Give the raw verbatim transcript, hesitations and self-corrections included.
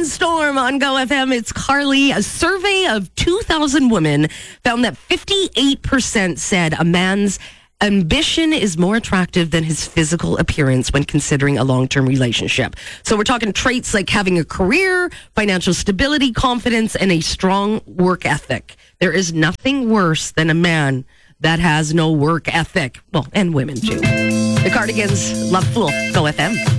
Storm on Go F M. It's Carly. A survey of two thousand women found that fifty-eight percent said a man's ambition is more attractive than his physical appearance when considering a long-term relationship. So we're talking traits like having a career, financial stability, confidence, and a strong work ethic. There is nothing worse than a man that has no work ethic. Well, and women too. The Cardigans, Love Fool, Go F M.